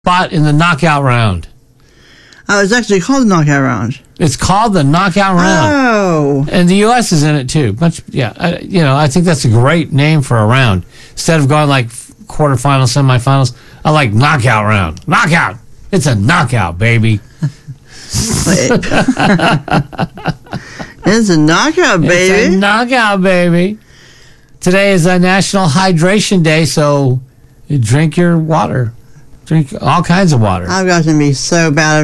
spot in the knockout round. Oh, it's actually called the knockout round. It's called the knockout round. Oh. And the U.S. is in it, too. I think that's a great name for a round. Instead of going like quarterfinals, semifinals, I like knockout round. Knockout. It's a knockout, baby. It's a knockout, baby. It's a knockout, baby. Today is a National Hydration Day, so drink your water. Drink all kinds of water. I've got to be so bad